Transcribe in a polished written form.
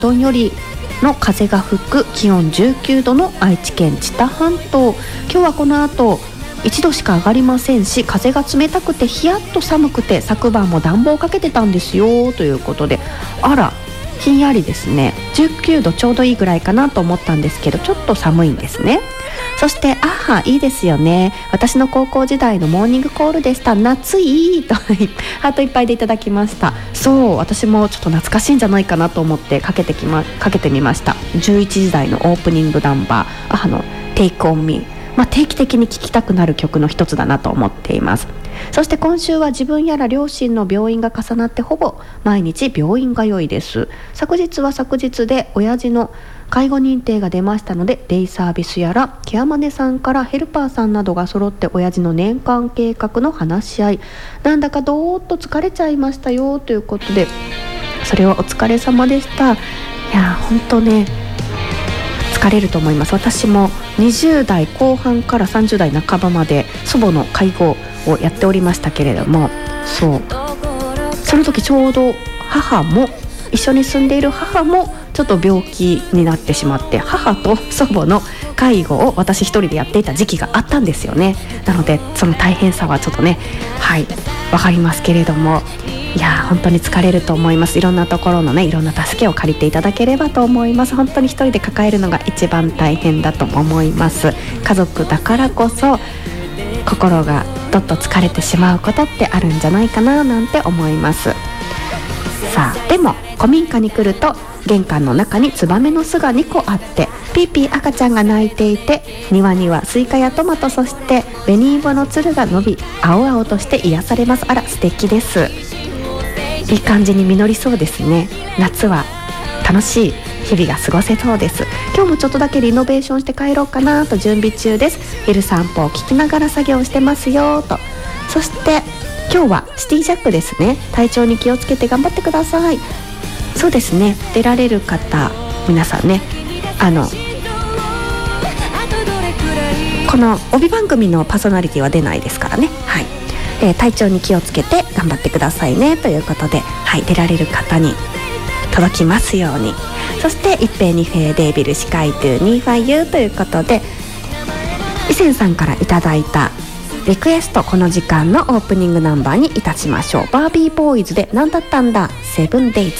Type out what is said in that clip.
どんよりの風が吹く気温19度の愛知県知多半島。今日はこの後1度しか上がりませんし、風が冷たくてヒヤッと寒くて、昨晩も暖房かけてたんですよということで、あらひんやりですね。19度ちょうどいいぐらいかなと思ったんですけど、ちょっと寒いんですね。そしていいですよね。私の高校時代のモーニングコールでした。夏いいとハートいっぱいでいただきました。そう、私もちょっと懐かしいんじゃないかなと思ってかけてみました。11時台のオープニングナンバーの Take on Me、定期的に聴きたくなる曲の一つだなと思っています。そして今週は自分やら両親の病院が重なってほぼ毎日病院通いです。昨日は昨日で親父の介護認定が出ましたので、デイサービスやらケアマネさんからヘルパーさんなどが揃って親父の年間計画の話し合い、なんだかどーっと疲れちゃいましたよということで、それはお疲れ様でした。いや本当ね、疲れると思います。私も20代後半から30代半ばまで祖母の介護をやっておりましたけれども、その時ちょうど一緒に住んでいる母もちょっと病気になってしまって、母と祖母の介護を私一人でやっていた時期があったんですよね。なのでその大変さはちょっとね、わかりますけれども、いや本当に疲れると思います。いろんなところのね、いろんな助けを借りていただければと思います。本当に一人で抱えるのが一番大変だと思います。家族だからこそ心がどっと疲れてしまうことってあるんじゃないかななんて思います。さあでも古民家に来ると玄関の中にツバメの巣が2個あって、ピーピー赤ちゃんが泣いていて、庭にはスイカやトマト、そして紅芋のつるが伸び青々として癒されます。あら素敵です。いい感じに実りそうですね。夏は楽しい日々が過ごせそうです。今日もちょっとだけリノベーションして帰ろうかなと準備中です。昼散歩を聞きながら作業してますよと。そして今日はシティジャックですね。体調に気をつけて頑張ってください。そうですね、出られる方皆さんね、この帯番組のパーソナリティは出ないですからね。体調に気をつけて頑張ってくださいねということで、出られる方に届きますように。そして一平二平デービルシカイトゥニーファイユーということで、伊勢さんからいただいたリクエスト、この時間のオープニングナンバーにいたしましょう。バービーボーイズでなんだったんだセブンデイズ。